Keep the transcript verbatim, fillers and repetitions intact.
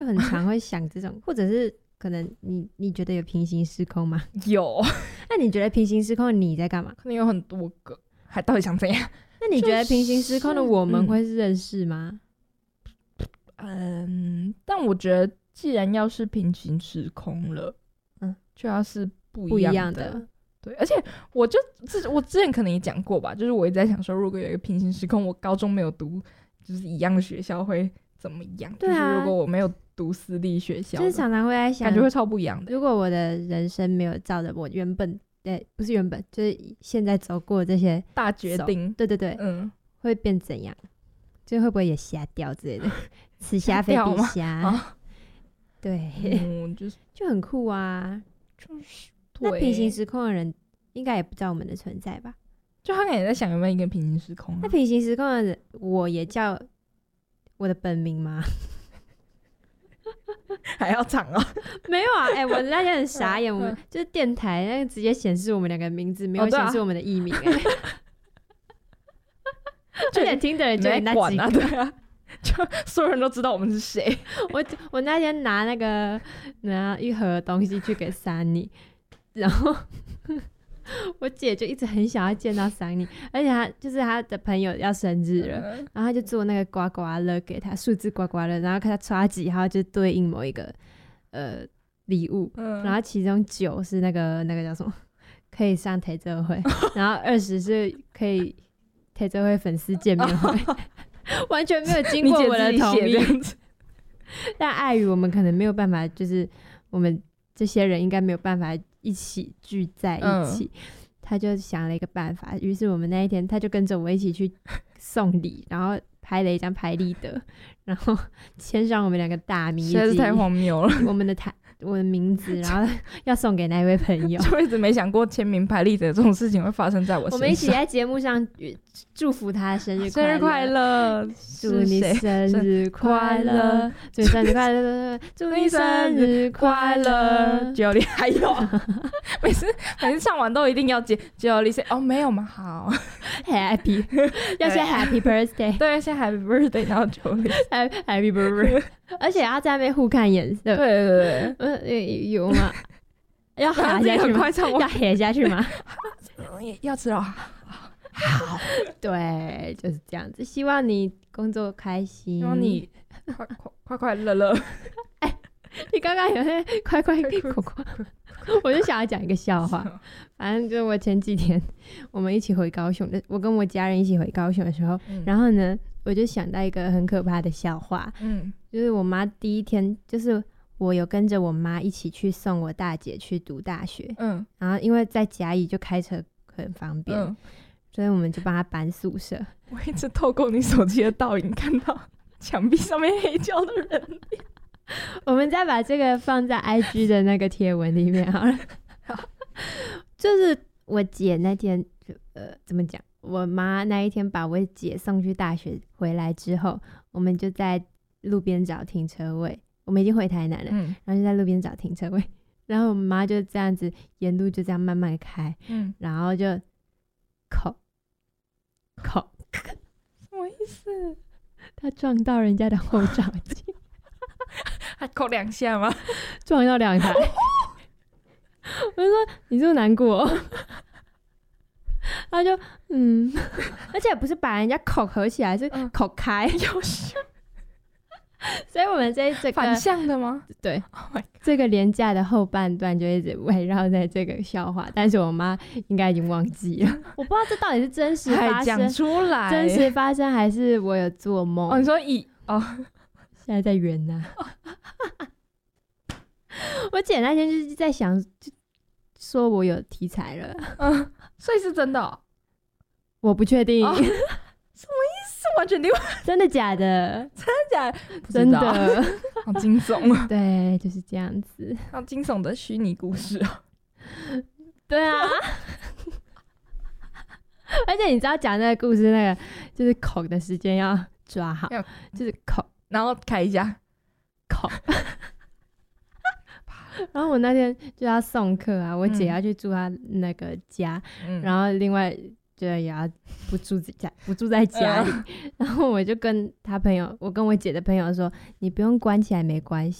就很常会想这种，或者是可能你你觉得有平行时空吗？ 有。 那你觉得平行时空的你在干嘛？ 可能有很多个，还到底想怎样？ 那你觉得平行时空的我们会是认识吗？ 嗯，但我觉得既然要是平行时空了，嗯，就要是不一样的。 样的对，而且我就我之前可能也讲过吧，就是我一直在想说，如果有一个平行时空，我高中没有读就是一样的学校会怎么样？ 对啊， 就是如果我没有读私立学校， 就是常常会在想， 感觉会超不一样的。 如果我的人生没有照着我原本，对，不是原本，就是现在走过这些大决定， 对对对，嗯，会变怎样？就会不会也瞎掉之类的？此瞎非彼瞎，啊、对， 嗯，就是就很酷啊。就是那平行时空的人应该也不知道我们的存在吧？ 就他可能也在想有没有一个平行时空、啊。 那平行时空的人，我也叫我的本名吗？ 还要长哦？ 没有啊，哎、欸，我那天很傻眼，我们就是电台那个直接显示我们两个名字，没有显示我们的艺名、欸，哎、哦，而且听的人就那几个， 对啊，就所有人都知道我们是谁。 我我那天拿那个拿一盒东西去给 Sunny， 然后我姐就一直很想要见到 Sunny， 而且他就是他的朋友要生日了，嗯、然后他就做那个刮刮乐给他，数字刮刮乐，然后看他刷几号就对应某一个呃礼物，嗯、然后其中九是那个那个叫什么可以上台奏会，然后二十是可以台奏会粉丝见面会，完全没有经过我的同意。但碍于我们可能没有办法，就是我们这些人应该没有办法一起聚在一起，嗯、他就想了一个办法，于是我们那一天他就跟着我一起去送礼，然后拍了一张拍立得，然后签上我们两个大名， 实在是太荒谬了。 我们的台。我的名字，然后要送给那位朋友， 就一直没想过签名拍立得这种事情会发生在我身上。 我们一起在节目上祝福他生日生日快乐， 祝你生日快乐，祝你生日快乐，祝你生日快乐。 九里还有，每次每次唱完都一定要接九里 say 哦没有吗？好 ，Happy 要先 Happy Birthday， 对，先 Happy Birthday， 然后九里 Happy Birthday， 而且要在那边互看颜色。 对对对。 呃，有吗？要喊下去吗？要喊下去吗？ 要吃哦。好， 对，就是这样子。希望你工作开心， 希望你快快快快乐乐。 哎，你刚刚有那快快快快，我就想要讲一个笑话。反正就是我前几天我们一起回高雄的，我跟我家人一起回高雄的时候，嗯、然后呢，我就想到一个很可怕的笑话。嗯，就是我妈第一天就是。我有跟着我妈一起去送我大姐去读大学，嗯，然后因为在甲乙就开车很方便，嗯，所以我们就帮她搬宿舍。 我一直透过你手机的倒影看到墙壁上面黑胶的人脸， 我们再把这个放在 I G 的那个贴文里面好了。就是我姐那天，呃，怎么讲？我妈那一天把我姐送去大学回来之后，我们就在路边找停车位。我们已经回台南了，嗯、然后就在路边找停车位，然后我妈就这样子沿路就这样慢慢开，嗯、然后就口口什么意思？ 她撞到人家的后照镜， 还扣两下吗？ 撞到两台，我就说你是不是难过？她就嗯，而且不是把人家口合起来，是口开， 有事。 所以我们这这个反向的吗？ 对， oh、这个连假的后半段就一直围绕在这个笑话，但是我妈应该已经忘记了。我不知道这到底是真实发生， 讲出来， 真实发生还是我有做梦？ 哦，你说以哦， 现在在圆呢、啊。我姐那天就是在想，就说我有题材了， 嗯，所以是真的、哦， 我不确定。 哦什么意思？完全另外， 真的假的？ 真的假的？ 真的， 好惊悚啊！ 对，就是这样子， 好惊悚的虚拟故事哦。 对啊，而且你知道讲那个故事，那个就是口的时间要抓好，就是口， 然后开一下口。然后我那天就要送客啊，我姐要去住她那个家，嗯、然后另外。 觉得也要不住在不住在家里，然后我就跟他朋友，我跟我姐的朋友说，你不用关起来没关